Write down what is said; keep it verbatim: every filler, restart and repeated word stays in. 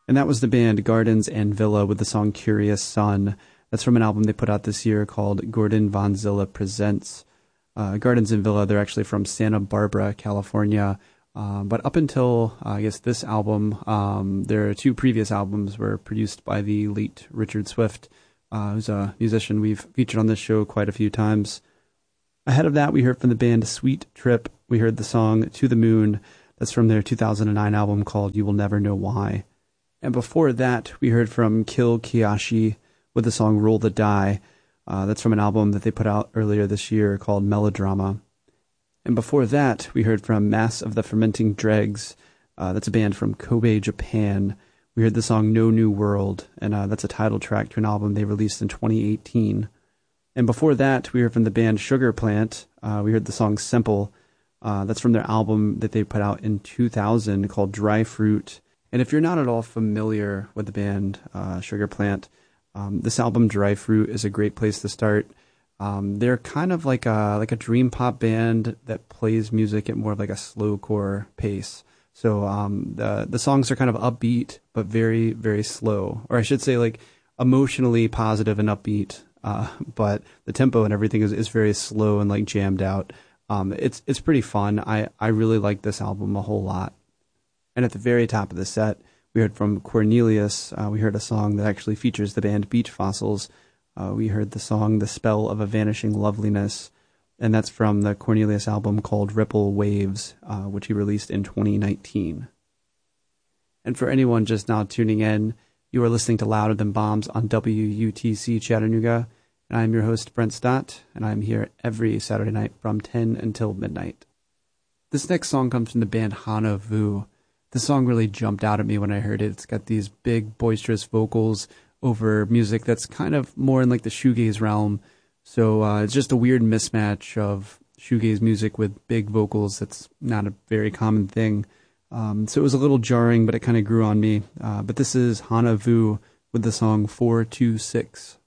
And that was the band Gardens and Villa with the song Curious Sun. That's from an album they put out this year called Gordon Von Zilla Presents. Uh, Gardens and Villa, they're actually from Santa Barbara, California. Um, but up until, uh, I guess, this album, um, their two previous albums were produced by the late Richard Swift, uh, who's a musician we've featured on this show quite a few times. Ahead of that, we heard from the band Sweet Trip. We heard the song To the Moon. That's from their two thousand nine album called You Will Never Know Why. And before that, we heard from Kill Kiyashi with the song Roll the Die. Uh, that's from an album that they put out earlier this year called Melodrama. And before that, we heard from Mass of the Fermenting Dregs. Uh, that's a band from Kobe, Japan. We heard the song No New World, and uh, that's a title track to an album they released in twenty eighteen. And before that, we heard from the band Sugar Plant. Uh, we heard the song Simple. Uh, that's from their album that they put out in two thousand called Dry Fruit. And if you're not at all familiar with the band uh, Sugar Plant, um, this album Dry Fruit is a great place to start. Um, they're kind of like a like a dream pop band that plays music at more of like a slowcore pace. So um, the the songs are kind of upbeat but very very slow, or I should say like emotionally positive and upbeat. Uh, but the tempo and everything is, is very slow and like jammed out. Um, it's it's pretty fun. I I really like this album a whole lot. And at the very top of the set, we heard from Cornelius. Uh, we heard a song that actually features the band Beach Fossils. Uh, we heard the song The Spell of a Vanishing Loveliness, and that's from the Cornelius album called Ripple Waves, uh, which he released in twenty nineteen. And for anyone just now tuning in, you are listening to Louder Than Bombs on W U T C Chattanooga, and I'm your host, Brent Stott, and I'm here every Saturday night from ten until midnight. This next song comes from the band Hana Vu. The song really jumped out at me when I heard it. It's got these big, boisterous vocals over music that's kind of more in like the shoegaze realm. So uh, it's just a weird mismatch of shoegaze music with big vocals. That's not a very common thing. Um, so it was a little jarring, but it kind of grew on me. Uh, but this is Hana Vu with the song four two six.